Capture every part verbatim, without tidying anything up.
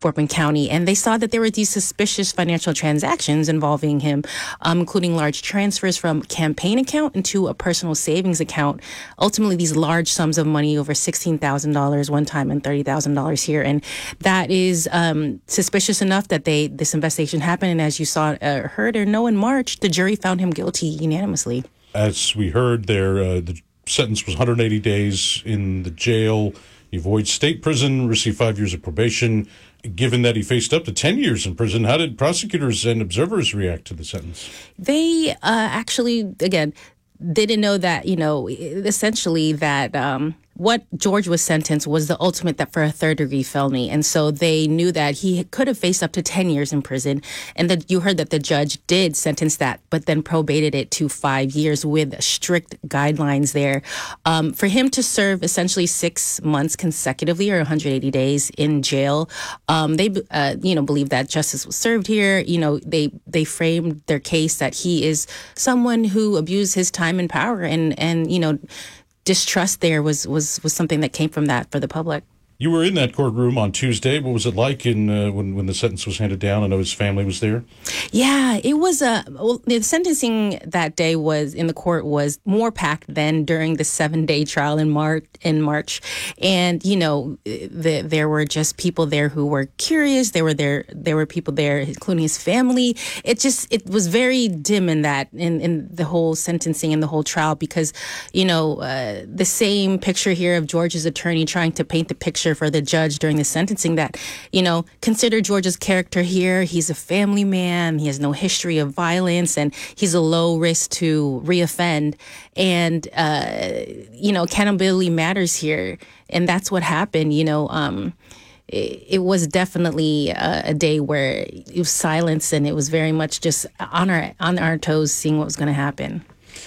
Fort Bend County, and they saw that there were these suspicious financial transactions involving him, um, including large transfers from campaign account into a personal savings account. Ultimately, these large sums of money, over sixteen thousand dollars one time and thirty thousand dollars here, and that is um, suspicious enough that they this investigation happened. And as you saw, uh, heard or know in March, the jury found him guilty unanimously. As we heard there, uh, the sentence was one hundred eighty days in the jail. He avoids state prison, received five years of probation. Given that he faced up to ten years in prison, how did prosecutors and observers react to the sentence? They uh, actually, again, didn't know that, you know, essentially that um, what George was sentenced was the ultimate that for a third degree felony. And so they knew that he could have faced up to ten years in prison. And that you heard that the judge did sentence that, but then probated it to five years with strict guidelines there. Um, for him to serve essentially six months consecutively or one hundred eighty days in jail, um, they, uh, you know, believe that justice was served here. You know, they, they framed their case that he is someone who abused his time and power, and, and, you know, distrust there was, was, was something that came from that for the public. You were in that courtroom on Tuesday. What was it like in uh, when when the sentence was handed down? I know his family was there. Yeah, it was a well, the sentencing that day was in the court was more packed than during the seven day trial in March. In March, and you know, the, there were just people there who were curious. There were there there were people there, including his family. It just it was very dim in that in in the whole sentencing and the whole trial, because you know uh, the same picture here of George's attorney trying to paint the picture for the judge during the sentencing that, you know, consider George's character here. He's a family man. He has no history of violence, and he's a low risk to reoffend. And, uh, you know, accountability matters here. And that's what happened. You know, um, it, it was definitely a, a day where it was silence, and it was very much just on our, on our toes, seeing what was going to happen.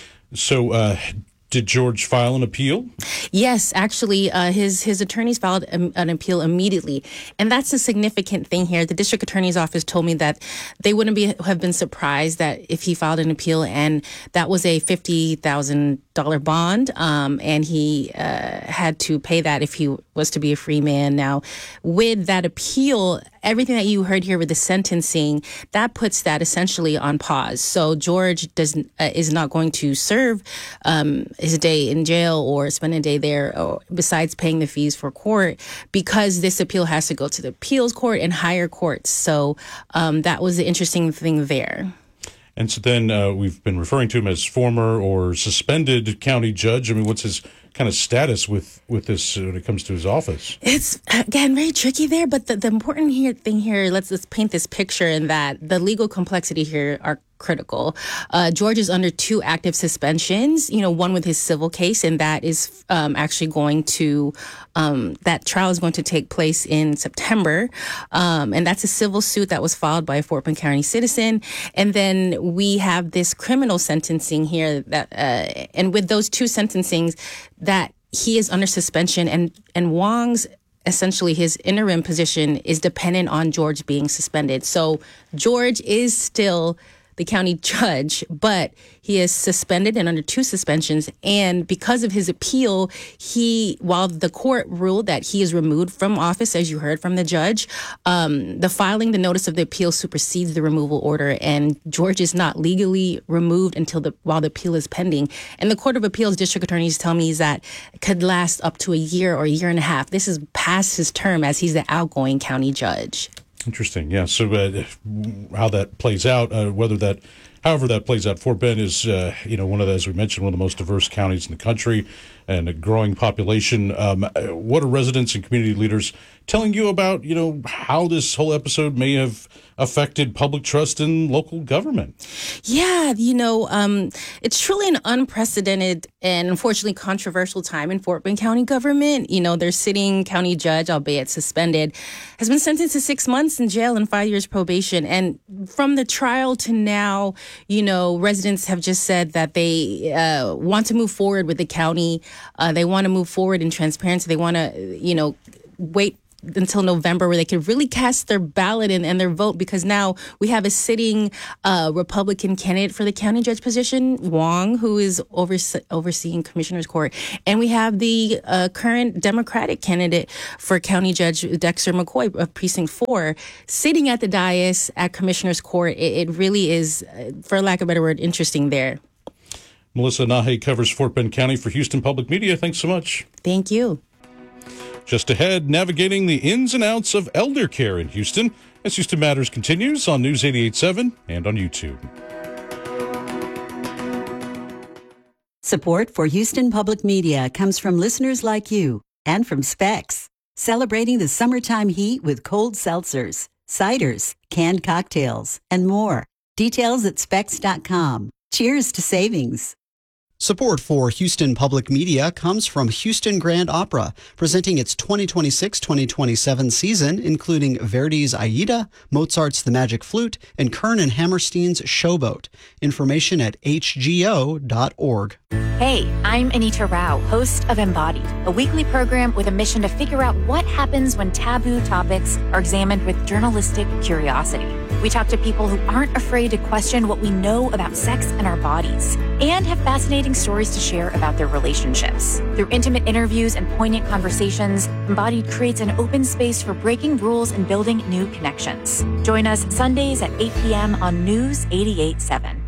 So, uh, did George file an appeal? Yes, actually, uh, his his attorneys filed a, an appeal immediately, and that's a significant thing here. The district attorney's office told me that they wouldn't be have been surprised that if he filed an appeal, and that was a fifty thousand dollar bond, um, and he uh, had to pay that if he was to be a free man. Now, with that appeal, everything that you heard here with the sentencing, that puts that essentially on pause. So George does uh, is not going to serve um, his day in jail or spend a day there, or besides paying the fees for court, because this appeal has to go to the appeals court and higher courts. So um, that was the interesting thing there. And so then uh, we've been referring to him as former or suspended county judge. I mean, what's his kind of status with, with this uh, when it comes to his office? It's, again, very tricky there. But the, the important here, thing here, let's, let's paint this picture in that the legal complexity here are critical. Uh, George is under two active suspensions, you know, one with his civil case, and that is um, actually going to, um, that trial is going to take place in September. Um, and that's a civil suit that was filed by a Fort Bend County citizen. And then we have this criminal sentencing here that, uh, and with those two sentencings, that he is under suspension, and, and Wong's essentially his interim position is dependent on George being suspended. So George is still the county judge, but he is suspended and under two suspensions. And because of his appeal, he, while the court ruled that he is removed from office, as you heard from the judge, um, the filing the notice of the appeal supersedes the removal order, and George is not legally removed until the while the appeal is pending. And the Court of Appeals district attorneys tell me is that it could last up to a year or a year and a half. This is past his term as he's the outgoing county judge. Interesting. Yeah. So uh, how that plays out, uh, whether that, however that plays out, Fort Bend is, uh, you know, one of the, as we mentioned, one of the most diverse counties in the country, and a growing population. Um, what are residents and community leaders telling you about, you know, how this whole episode may have affected public trust in local government? Yeah, you know, um, it's truly an unprecedented and unfortunately controversial time in Fort Bend County government. You know, their sitting county judge, albeit suspended, has been sentenced to six months in jail and five years probation. And from the trial to now, you know, residents have just said that they uh, want to move forward with the county. Uh, they want to move forward in transparency. They want to, you know, wait until November where they could really cast their ballot and, and their vote, because now we have a sitting uh, Republican candidate for the county judge position, Wong, who is overse- overseeing Commissioner's Court. And we have the uh, current Democratic candidate for county judge, Dexter McCoy of Precinct four, sitting at the dais at Commissioner's Court. It, it really is, for lack of a better word, interesting there. Melissa Nahe covers Fort Bend County for Houston Public Media. Thanks so much. Thank you. Just ahead, navigating the ins and outs of elder care in Houston as Houston Matters continues on News eighty-eight point seven and on YouTube. Support for Houston Public Media comes from listeners like you and from Specs, celebrating the summertime heat with cold seltzers, ciders, canned cocktails, and more. Details at specs dot com. Cheers to savings. Support for Houston Public Media comes from Houston Grand Opera, presenting its twenty twenty-six twenty twenty-seven season, including Verdi's Aida, Mozart's The Magic Flute, and Kern and Hammerstein's Showboat. Information at h g o dot org. Hey, I'm Anita Rao, host of Embodied, a weekly program with a mission to figure out what happens when taboo topics are examined with journalistic curiosity. We talk to people who aren't afraid to question what we know about sex and our bodies, and have fascinating stories to share about their relationships. Through intimate interviews and poignant conversations, Embodied creates an open space for breaking rules and building new connections. Join us Sundays at eight p.m. on News eighty-eight point seven.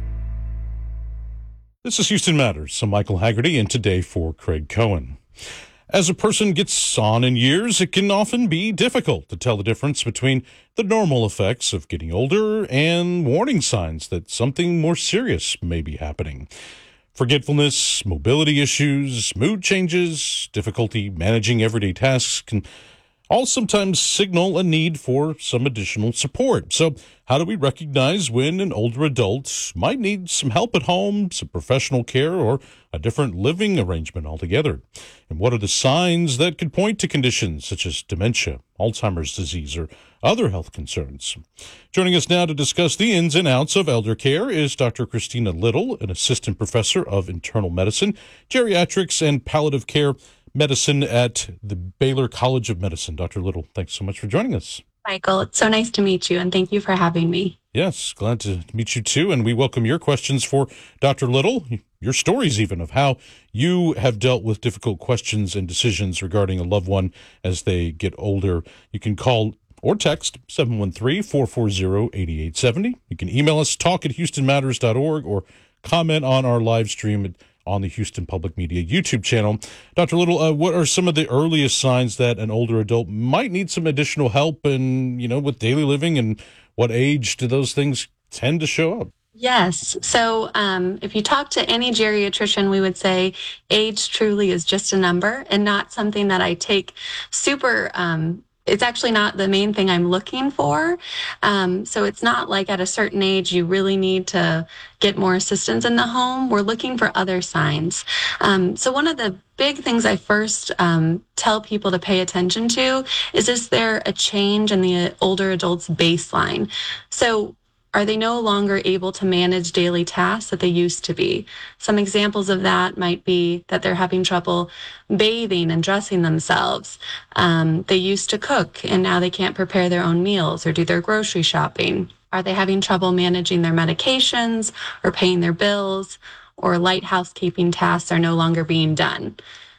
This is Houston Matters. I'm Michael Haggerty, and today for Craig Cohen. As a person gets on in years, it can often be difficult to tell the difference between the normal effects of getting older and warning signs that something more serious may be happening. Forgetfulness, mobility issues, mood changes, difficulty managing everyday tasks can all sometimes signal a need for some additional support. So how do we recognize when an older adult might need some help at home, some professional care, or a different living arrangement altogether? And what are the signs that could point to conditions such as dementia, Alzheimer's disease, or other health concerns? Joining us now to discuss the ins and outs of elder care is Doctor Christina Little, an assistant professor of internal medicine, geriatrics, and palliative care medicine at the Baylor College of Medicine. Doctor Little, thanks so much for joining us. Michael, it's so nice to meet you, and thank you for having me. Yes, glad to meet you too, and we welcome your questions for Doctor Little, your stories even of how you have dealt with difficult questions and decisions regarding a loved one as they get older. You can call or text seven one three, four four zero, eight eight seven zero. You can email us, talk at houston matters dot org, or comment on our live stream at on the Houston Public Media YouTube channel. Doctor Little, uh, what are some of the earliest signs that an older adult might need some additional help and, you know, with daily living, and what age do those things tend to show up? Yes. So um, if you talk to any geriatrician, we would say age truly is just a number and not something that I take super um it's actually not the main thing I'm looking for. Um, so it's not like at a certain age you really need to get more assistance in the home. We're looking for other signs. Um, so one of the big things I first um, tell people to pay attention to is, is there a change in the older adult's baseline? So are they no longer able to manage daily tasks that they used to be? Some examples of that might be that they're having trouble bathing and dressing themselves. Um, they used to cook and now they can't prepare their own meals or do their grocery shopping. Are they having trouble managing their medications or paying their bills, or light housekeeping tasks are no longer being done?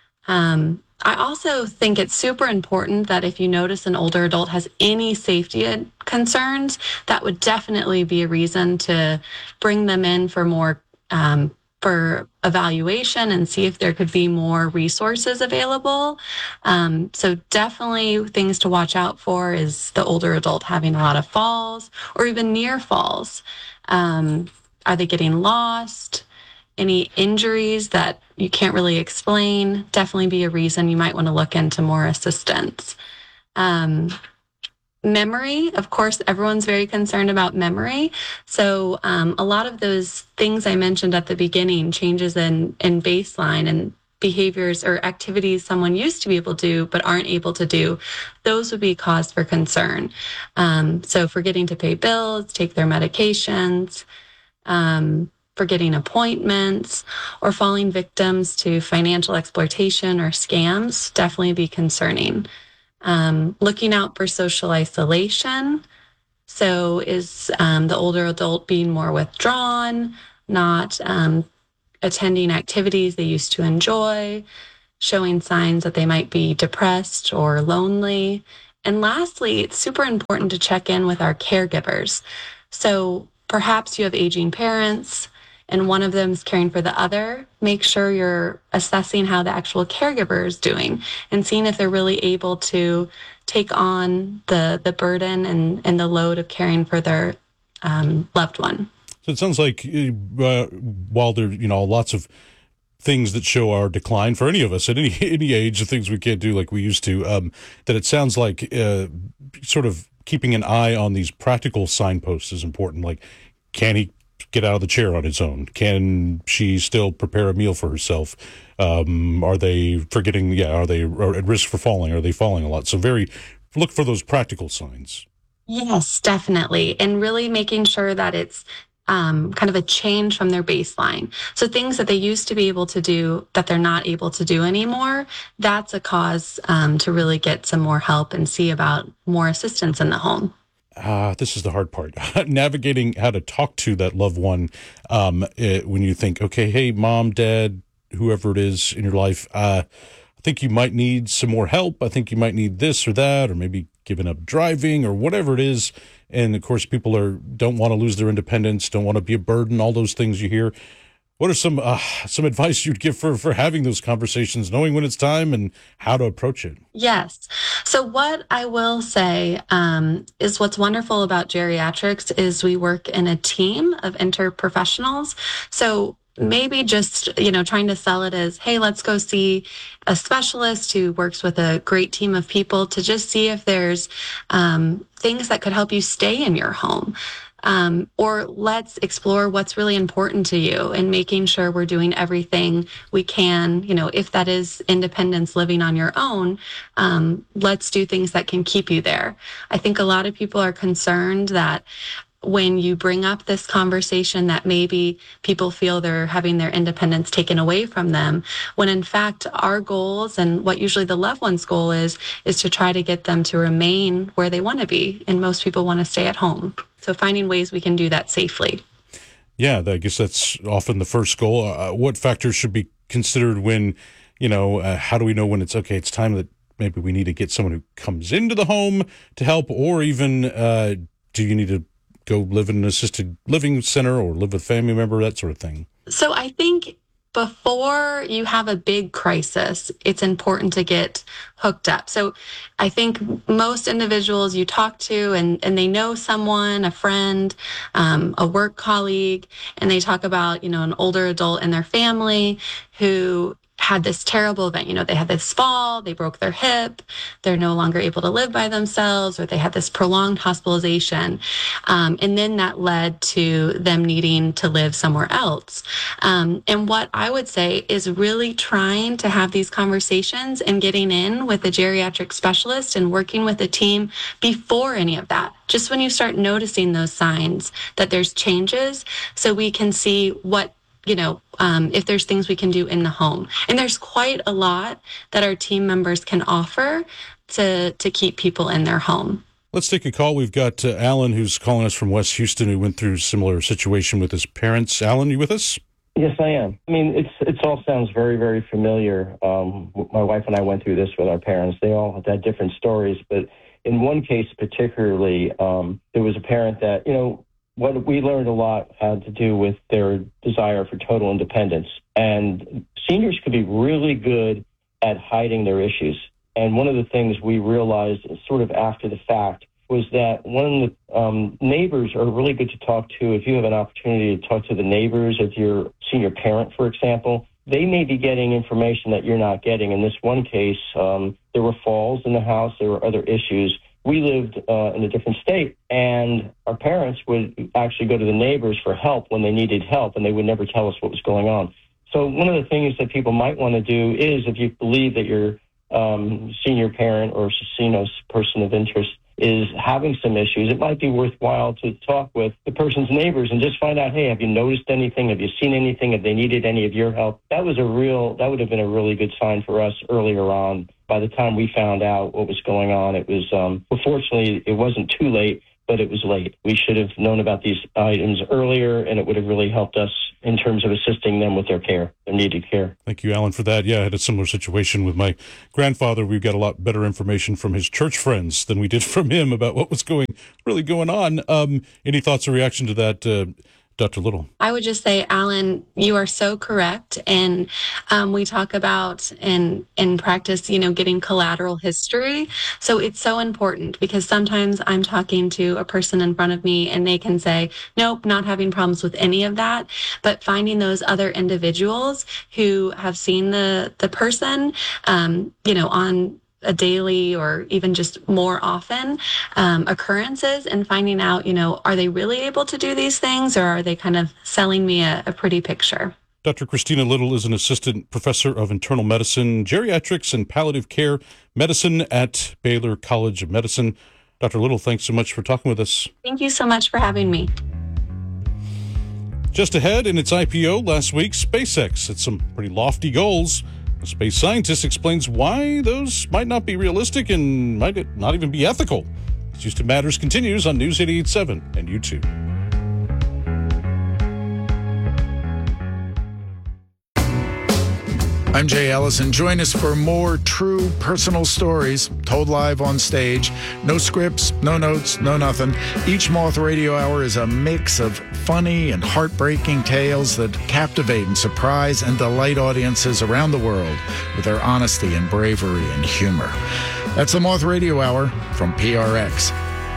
Um, I also think it's super important that if you notice an older adult has any safety concerns, that would definitely be a reason to bring them in for more um, for evaluation and see if there could be more resources available. Um, so definitely things to watch out for is the older adult having a lot of falls or even near falls. Um, are they getting lost? Any injuries that you can't really explain, definitely be a reason you might want to look into more assistance. Um, memory, of course, everyone's very concerned about memory. So um, a lot of those things I mentioned at the beginning, changes in, in baseline and behaviors or activities someone used to be able to do but aren't able to do, those would be cause for concern. Um, so forgetting to pay bills, take their medications, um, forgetting appointments, or falling victims to financial exploitation or scams, definitely be concerning. Um, looking out for social isolation. So is um, the older adult being more withdrawn, not um, attending activities they used to enjoy, showing signs that they might be depressed or lonely. And lastly, it's super important to check in with our caregivers. So perhaps you have aging parents and one of them is caring for the other. Make sure you're assessing how the actual caregiver is doing and seeing if they're really able to take on the the burden and, and the load of caring for their um, loved one. So it sounds like uh, while there, you know, lots of things that show our decline for any of us at any any age, the things we can't do like we used to, um, that it sounds like uh, sort of keeping an eye on these practical signposts is important. Like, can he get out of the chair on his own? Can she still prepare a meal for herself? Um, are they forgetting? Yeah, are they at risk for falling? Are they falling a lot? So very look for those practical signs. Yes, definitely. And really making sure that it's um, kind of a change from their baseline. So things that they used to be able to do that they're not able to do anymore, that's a cause um, to really get some more help and see about more assistance in the home. Ah, uh, this is the hard part. Navigating how to talk to that loved one um, it, when you think, okay, hey, mom, dad, whoever it is in your life, uh, I think you might need some more help. I think you might need this or that, or maybe giving up driving or whatever it is. And of course, people are don't want to lose their independence, don't want to be a burden, all those things you hear. What are some uh, some advice you'd give for, for having those conversations, knowing when it's time and how to approach it? Yes. So what I will say um, is what's wonderful about geriatrics is we work in a team of interprofessionals. So maybe just, you know, trying to sell it as, hey, let's go see a specialist who works with a great team of people to just see if there's um, things that could help you stay in your home. Um, or let's explore what's really important to you and making sure we're doing everything we can. You know, if that is independence, living on your own, um, let's do things that can keep you there. I think a lot of people are concerned that when you bring up this conversation that maybe people feel they're having their independence taken away from them, when in fact our goals and what usually the loved one's goal is, is to try to get them to remain where they want to be. And most people want to stay at home. So finding ways we can do that safely. Yeah, I guess that's often the first goal. Uh, what factors should be considered when, you know, uh, how do we know when it's, okay, it's time that maybe we need to get someone who comes into the home to help, or even uh, do you need to go live in an assisted living center or live with a family member, that sort of thing? So I think before you have a big crisis, it's important to get hooked up. So I think most individuals you talk to and, and they know someone, a friend, um, a work colleague, and they talk about, you know, an older adult in their family who had this terrible event. You know, they had this fall, they broke their hip, they're no longer able to live by themselves, or they had this prolonged hospitalization. Um, and then that led to them needing to live somewhere else. Um, and what I would say is really trying to have these conversations and getting in with a geriatric specialist and working with a team before any of that. Just when you start noticing those signs that there's changes, so we can see what you know, um, if there's things we can do in the home. And there's quite a lot that our team members can offer to to keep people in their home. Let's take a call. We've got uh, Alan, who's calling us from West Houston, who went through a similar situation with his parents. Alan, you with us? Yes, I am. I mean, it's it all sounds very, very familiar. Um, my wife and I went through this with our parents. They all had different stories, but in one case particularly, um, there was a parent that, you know, what we learned a lot had to do with their desire for total independence. And seniors could be really good at hiding their issues. And one of the things we realized sort of after the fact was that one of the um, neighbors are really good to talk to. If you have an opportunity to talk to the neighbors of your senior parent, for example, they may be getting information that you're not getting. In this one case, um, there were falls in the house. There were other issues. We lived uh, in a different state, and our parents would actually go to the neighbors for help when they needed help, and they would never tell us what was going on. So one of the things that people might want to do is, if you believe that your um, senior parent or you know, person of interest is having some issues, it might be worthwhile to talk with the person's neighbors and just find out, hey, have you noticed anything? Have you seen anything? Have they needed any of your help? That was a real, that would have been a really good sign for us earlier on. By the time we found out what was going on, it was, um, well, fortunately, it wasn't too late, but it was late. We should have known about these items earlier, and it would have really helped us in terms of assisting them with their care, their needed care. Thank you, Alan, for that. Yeah, I had a similar situation with my grandfather. We got a lot better information from his church friends than we did from him about what was going really going on. Um, any thoughts or reaction to that, uh, Doctor Little? I would just say, Alan, you are so correct. And um, we talk about in, in practice, you know, getting collateral history. So it's so important because sometimes I'm talking to a person in front of me and they can say, nope, not having problems with any of that. But finding those other individuals who have seen the, the person, um, you know, on a daily or even just more often um, occurrences and finding out, you know, are they really able to do these things or are they kind of selling me a, a pretty picture? Doctor Christina Little is an assistant professor of internal medicine, geriatrics, and palliative care medicine at Baylor College of Medicine. Doctor Little, thanks so much for talking with us. Thank you so much for having me. Just ahead in its I P O last week, SpaceX had some pretty lofty goals. A space scientist explains why those might not be realistic and might not even be ethical. Houston Matters continues on News eighty-eight point seven and YouTube. I'm Jay Ellison. Join us for more true personal stories told live on stage. No scripts, no notes, no nothing. Each Moth Radio Hour is a mix of funny and heartbreaking tales that captivate and surprise and delight audiences around the world with their honesty and bravery and humor. That's the Moth Radio Hour from P R X.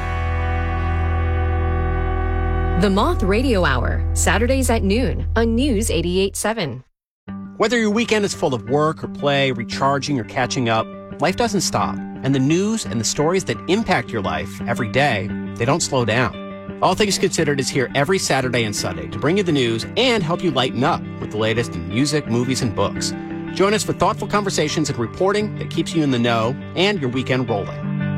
The Moth Radio Hour, Saturdays at noon on News eighty-eight point seven. Whether your weekend is full of work or play, recharging or catching up, life doesn't stop. And the news and the stories that impact your life every day, they don't slow down. All Things Considered is here every Saturday and Sunday to bring you the news and help you lighten up with the latest in music, movies, and books. Join us for thoughtful conversations and reporting that keeps you in the know and your weekend rolling.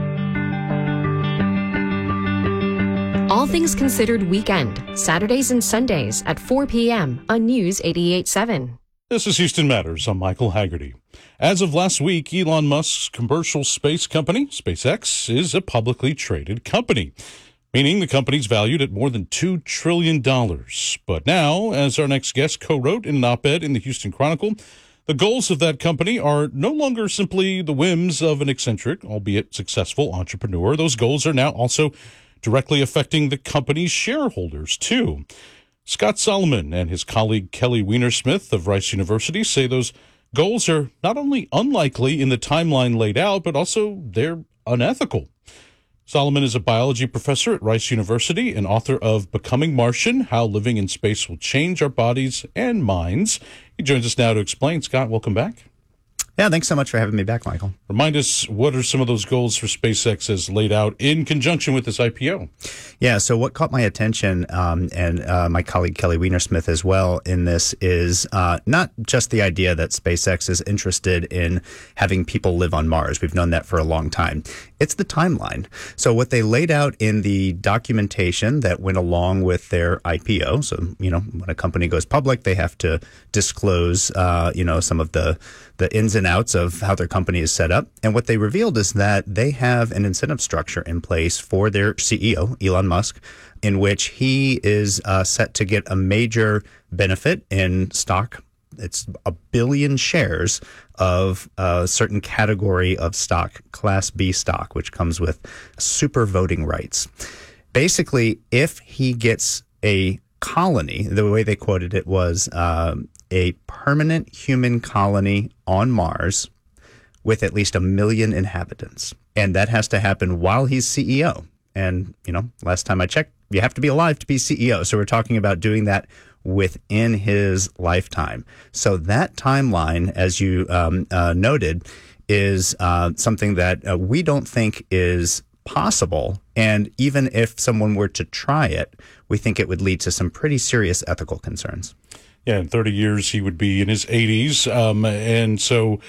All Things Considered Weekend, Saturdays and Sundays at four p.m. on News eighty-eight point seven. This is Houston Matters. I'm Michael Haggerty. As of last week, Elon Musk's commercial space company, SpaceX, is a publicly traded company, meaning the company's valued at more than two trillion dollars. But now, as our next guest co-wrote in an op-ed in the Houston Chronicle, the goals of that company are no longer simply the whims of an eccentric, albeit successful entrepreneur. Those goals are now also directly affecting the company's shareholders, too. Scott Solomon and his colleague Kelly Weinersmith of Rice University say those goals are not only unlikely in the timeline laid out, but also they're unethical. Solomon is a biology professor at Rice University and author of Becoming Martian, How Living in Space Will Change Our Bodies and Minds. He joins us now to explain. Scott, welcome back. Yeah, thanks so much for having me back, Michael. Remind us, what are some of those goals for SpaceX as laid out in conjunction with this I P O? Yeah, so what caught my attention, um, and uh, my colleague Kelly Weinersmith as well in this, is uh, not just the idea that SpaceX is interested in having people live on Mars. We've known that for a long time. It's the timeline. So what they laid out in the documentation that went along with their I P O, so, you know, when a company goes public, they have to disclose, uh, you know, some of the, the ins and outs of how their company is set up. And what they revealed is that they have an incentive structure in place for their C E O, Elon Musk, in which he is uh, set to get a major benefit in stock. It's a billion shares of a certain category of stock, Class B stock, which comes with super voting rights. Basically, if he gets a colony, the way they quoted it was um, a permanent human colony on Mars with at least a million inhabitants. And that has to happen while he's C E O. And, you know, last time I checked, you have to be alive to be C E O. So we're talking about doing that within his lifetime. So that timeline, as you um, uh, noted, is uh, something that uh, we don't think is possible. And even if someone were to try it, we think it would lead to some pretty serious ethical concerns. Yeah, in thirty years, he would be in his eighties. Um, and so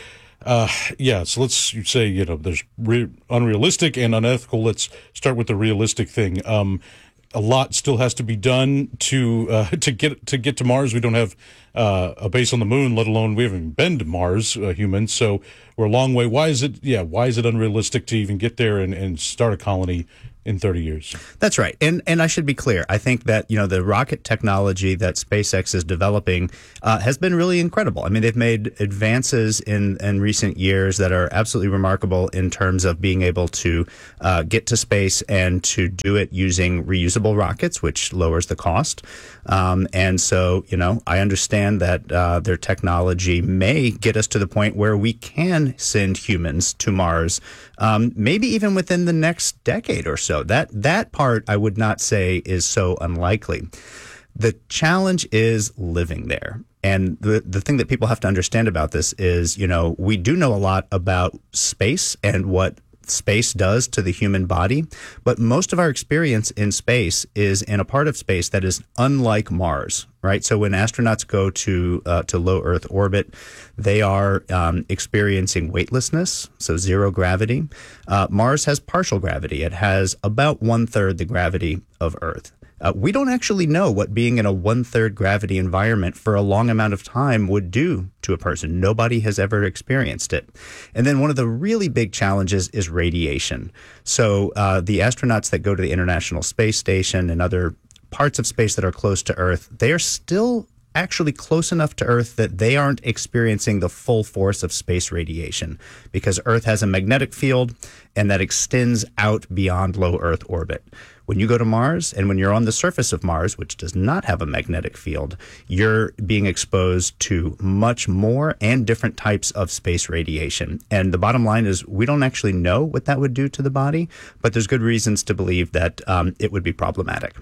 Uh, yeah, so let's you say, you know, there's re- unrealistic and unethical. Let's start with the realistic thing. Um, a lot still has to be done to uh, to get to get to Mars. We don't have uh, a base on the moon, let alone we haven't been to Mars, uh, humans. So we're a long way. Why is it? Yeah, why is it unrealistic to even get there and, and start a colony in thirty years? That's right. And and I should be clear. I think that, you know, the rocket technology that SpaceX is developing uh, has been really incredible. I mean, they've made advances in, in recent years that are absolutely remarkable in terms of being able to uh, get to space and to do it using reusable rockets, which lowers the cost. Um, and so, you know, I understand that uh, their technology may get us to the point where we can send humans to Mars, um, maybe even within the next decade or so. So that that part I would not say is so unlikely. The challenge is living there. And the the thing that people have to understand about this is, you know, we do know a lot about space and what space does to the human body, but most of our experience in space is in a part of space that is unlike Mars, right? So when astronauts go to uh, to low Earth orbit, they are um, experiencing weightlessness, so zero gravity. Uh, Mars has partial gravity. It has about one-third the gravity of Earth. Uh, we don't actually know what being in a one-third gravity environment for a long amount of time would do to a person. Nobody has ever experienced it. And then one of the really big challenges is radiation. So uh, the astronauts that go to the International Space Station and other parts of space that are close to Earth, they are still actually close enough to Earth that they aren't experiencing the full force of space radiation because Earth has a magnetic field and that extends out beyond low Earth orbit. When you go to Mars and when you're on the surface of Mars, which does not have a magnetic field, you're being exposed to much more and different types of space radiation. And the bottom line is we don't actually know what that would do to the body, but there's good reasons to believe that um, it would be problematic.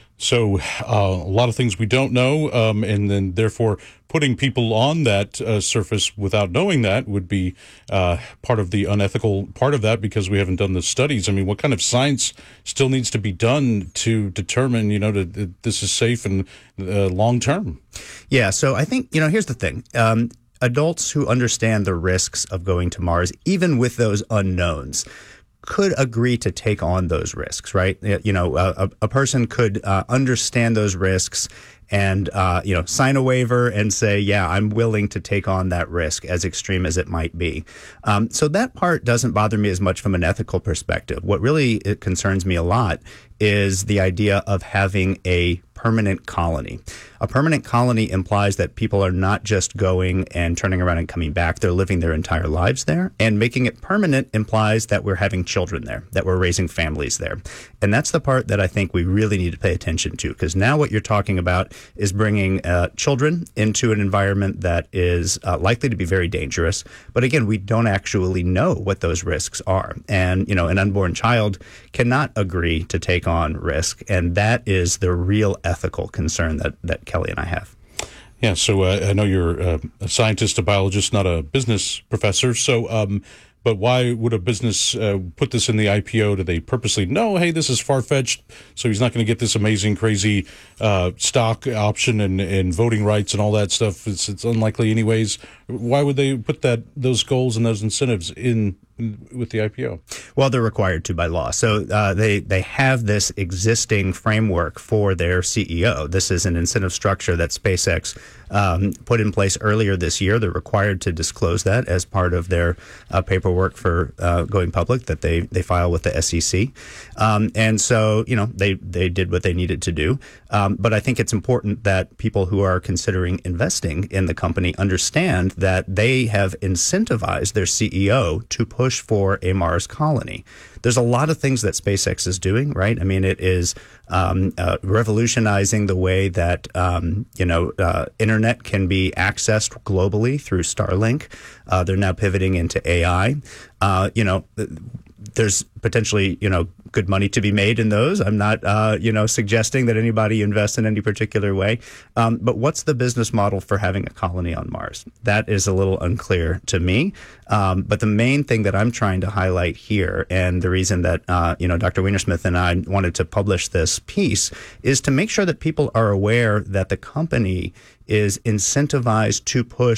So uh, a lot of things we don't know, um, and then therefore putting people on that uh, surface without knowing that would be uh, part of the unethical part of that because we haven't done the studies. I mean, what kind of science still needs to be done to determine, you know, that this is safe and uh, long term? Yeah, so I think, you know, here's the thing. Um, adults who understand the risks of going to Mars, even with those unknowns, could agree to take on those risks, right? You know, a, a person could uh, understand those risks and, uh, you know, sign a waiver and say, yeah, I'm willing to take on that risk, as extreme as it might be. Um, so that part doesn't bother me as much from an ethical perspective. What really it concerns me a lot is the idea of having a permanent colony. A permanent colony implies that people are not just going and turning around and coming back. They're living their entire lives there. And making it permanent implies that we're having children there, that we're raising families there. And that's the part that I think we really need to pay attention to, because now what you're talking about is bringing uh, children into an environment that is uh, likely to be very dangerous. But again, we don't actually know what those risks are. And, you know, an unborn child cannot agree to take on risk. And that is the real ethical concern that, that Kelly and I have. Yeah, so uh, I know you're uh, a scientist, a biologist, not a business professor. So, um, but why would a business uh, put this in the I P O? Do they purposely know, hey, this is far-fetched, so he's not going to get this amazing, crazy uh, stock option and, and voting rights and all that stuff? It's, it's unlikely anyways. Why would they put that those goals and those incentives in with the I P O? Well, they're required to by law. So uh, they they have this existing framework for their C E O. This is an incentive structure that SpaceX um, put in place earlier this year. They're required to disclose that as part of their uh, paperwork for uh, going public that they they file with the S E C. Um, and so, you know, they they did what they needed to do. Um, but I think it's important that people who are considering investing in the company understand that they have incentivized their C E O to push for a Mars colony. There's a lot of things that SpaceX is doing, right? I mean, it is um, uh, revolutionizing the way that, um, you know, uh, internet can be accessed globally through Starlink. Uh, they're now pivoting into A I. Uh, you know, there's potentially, you know, good money to be made in those. I'm not, uh, you know, suggesting that anybody invests in any particular way. Um, but what's the business model for having a colony on Mars? That is a little unclear to me. Um, but the main thing that I'm trying to highlight here, and the reason that, uh, you know, Doctor Weinersmith and I wanted to publish this piece, is to make sure that people are aware that the company is incentivized to push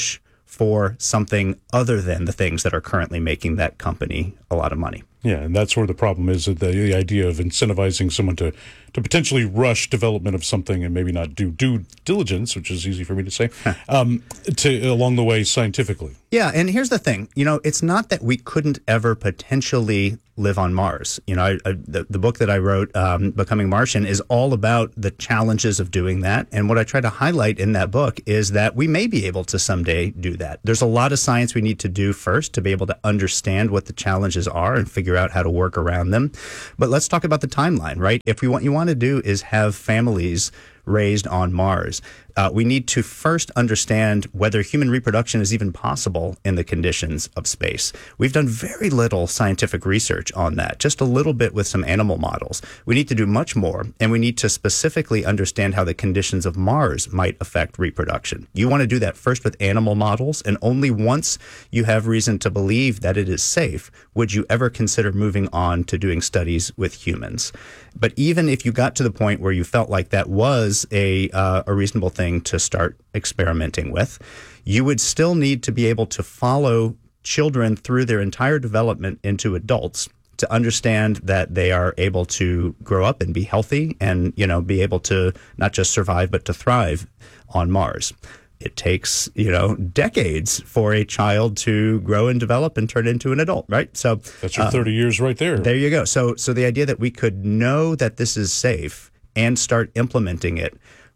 for something other than the things that are currently making that company a lot of money. Yeah, and that's where the problem is, that the, the idea of incentivizing someone to, to potentially rush development of something and maybe not do due diligence, which is easy for me to say, um, to along the way scientifically. Yeah, and here's the thing. You know, it's not that we couldn't ever potentially live on Mars. You know, I, I, the, the book that I wrote, um, Becoming Martian, is all about the challenges of doing that. And what I try to highlight in that book is that we may be able to someday do that. There's a lot of science we need to do first to be able to understand what the challenges are and figure out how to work around them. But let's talk about the timeline, right? If we what you want to do is have families raised on Mars, uh, we need to first understand whether human reproduction is even possible in the conditions of space. We've done very little scientific research on that, just a little bit with some animal models. We need to do much more, and we need to specifically understand how the conditions of Mars might affect reproduction. You want to do that first with animal models, and only once you have reason to believe that it is safe would you ever consider moving on to doing studies with humans. But even if you got to the point where you felt like that was a uh, a reasonable thing to start experimenting with, you would still need to be able to follow children through their entire development into adults to understand that they are able to grow up and be healthy and, you know, be able to not just survive but to thrive on Mars. It takes, you know, decades for a child to grow and develop and turn into an adult, right? So that's your thirty uh, years right there. There you go. So, so the idea that we could know that this is safe and start implementing it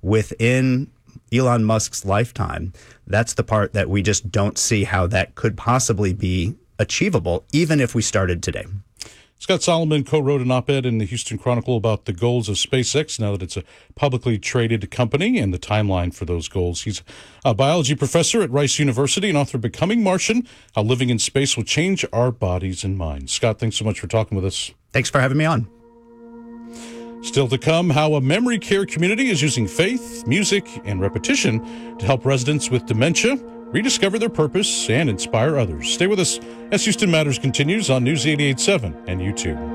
within Elon Musk's lifetime, that's the part that we just don't see how that could possibly be achievable, even if we started today. Scott Solomon co-wrote an op-ed in the Houston Chronicle about the goals of SpaceX now that it's a publicly traded company and the timeline for those goals. He's a biology professor at Rice University and author of Becoming Martian, How Living in Space Will Change Our Bodies and Minds. Scott, thanks so much for talking with us. Thanks for having me on. Still to come, how a memory care community is using faith, music, and repetition to help residents with dementia rediscover their purpose and inspire others. Stay with us as Houston Matters continues on News eighty-eight point seven and YouTube.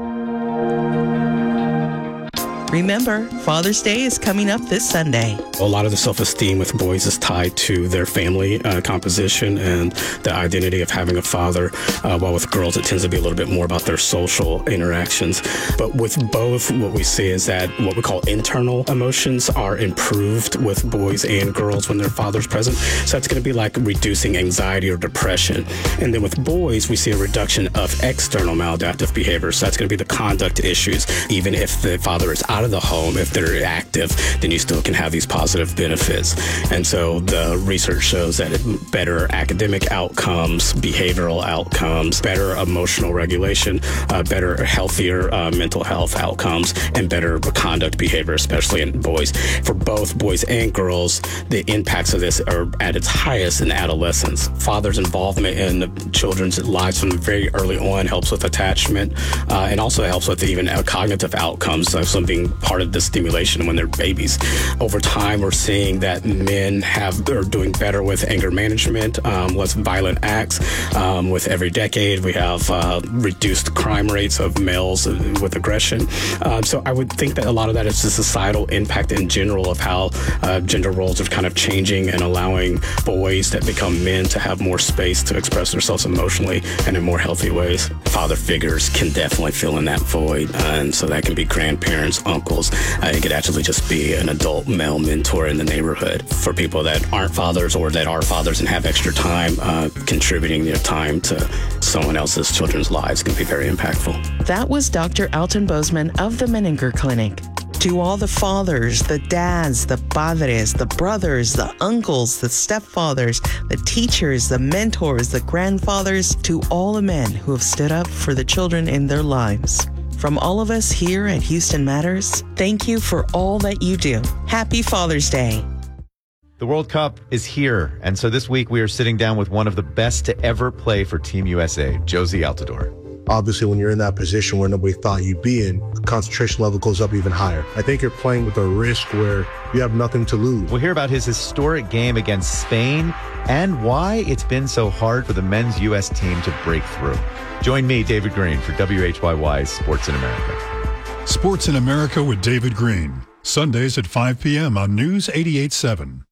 Remember, Father's Day is coming up this Sunday. A lot of the self-esteem with boys is tied to their family uh, composition and the identity of having a father, uh, while with girls it tends to be a little bit more about their social interactions. But with both, what we see is that what we call internal emotions are improved with boys and girls when their father's present. So that's going to be like reducing anxiety or depression. And then with boys, we see a reduction of external maladaptive behavior. So that's going to be the conduct issues. Even if the father is out of the home, if they're active, then you still can have these positive benefits. And so the research shows that it, better academic outcomes, behavioral outcomes, better emotional regulation, uh, better, healthier uh, mental health outcomes, and better conduct behavior, especially in boys. For both boys and girls, the impacts of this are at its highest in adolescence. Father's involvement in the children's lives from very early on helps with attachment, uh, and also helps with even uh, cognitive outcomes, uh, some being part of the stimulation when they're babies. Over time, we're seeing that men have are doing better with anger management, um, less violent acts. Um, with every decade, we have uh, reduced crime rates of males with aggression. Um, so I would think that a lot of that is the societal impact in general of how uh, gender roles are kind of changing and allowing boys that become men to have more space to express themselves emotionally and in more healthy ways. Father figures can definitely fill in that void, uh, and so that can be grandparents, uncles. Uh, it could actually just be an adult male mentor in the neighborhood. For people that aren't fathers or that are fathers and have extra time, uh, contributing their time to someone else's children's lives can be very impactful. That was Doctor Alton Bozeman of the Menninger Clinic. To all the fathers, the dads, the padres, the brothers, the uncles, the stepfathers, the teachers, the mentors, the grandfathers, to all the men who have stood up for the children in their lives. From all of us here at Houston Matters, thank you for all that you do. Happy Father's Day. The World Cup is here, and so this week we are sitting down with one of the best to ever play for Team U S A, Jozy Altidore. Obviously, when you're in that position where nobody thought you'd be in, the concentration level goes up even higher. I think you're playing with a risk where you have nothing to lose. We'll hear about his historic game against Spain and why it's been so hard for the men's U S team to break through. Join me, David Green, for W H Y Y's Sports in America. Sports in America with David Green, Sundays at five p.m. on News eighty-eight point seven.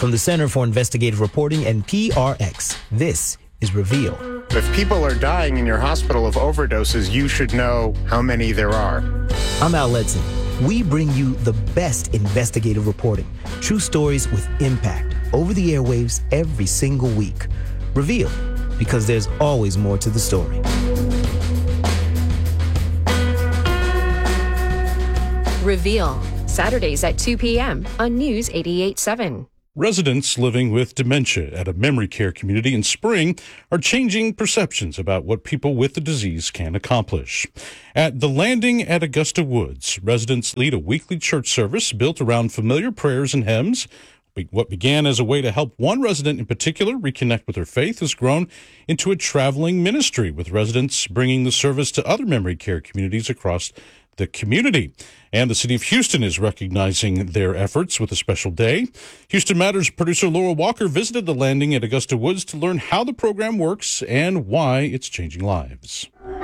From the Center for Investigative Reporting and P R X, this is Reveal. If people are dying in your hospital of overdoses, you should know how many there are. I'm Al Letson. We bring you the best investigative reporting, true stories with impact, over the airwaves every single week. Reveal, because there's always more to the story. Reveal, Saturdays at two p.m. on News eighty-eight point seven. Residents living with dementia at a memory care community in Spring are changing perceptions about what people with the disease can accomplish. At The Landing at Augusta Woods, residents lead a weekly church service built around familiar prayers and hymns. What began as a way to help one resident in particular reconnect with her faith has grown into a traveling ministry, with residents bringing the service to other memory care communities across the community. And the city of Houston is recognizing their efforts with a special day. Houston Matters producer Laura Walker visited The Landing at Augusta Woods to learn how the program works and why it's changing lives.